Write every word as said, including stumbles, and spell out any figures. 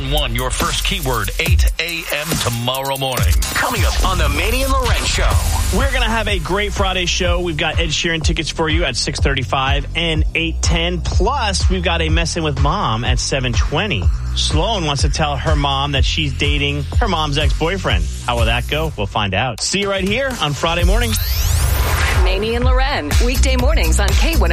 nine one, your first keyword, eight a.m. tomorrow morning. Coming up on the Manny and Loren Show. We're going to have a great Friday show. We've got Ed Sheeran tickets for you at six thirty-five and eight ten. Plus, we've got a Messin' with Mom at seven twenty. Sloan wants to tell her mom that she's dating her mom's ex-boyfriend. How will that go? We'll find out. See you right here on Friday morning. Manny and Loren, weekday mornings on K one oh